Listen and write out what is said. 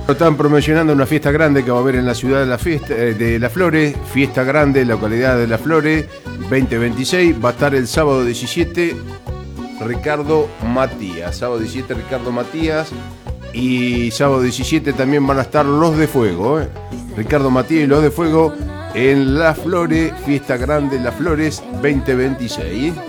Están promocionando una fiesta grande que va a haber en la ciudad de Las Flores, fiesta grande, localidad de Las Flores, 2026, va a estar el sábado 17, Ricardo Matías, y sábado 17 también van a estar Los de Fuego, Ricardo Matías y Los de Fuego en Las Flores, fiesta grande Las Flores 2026.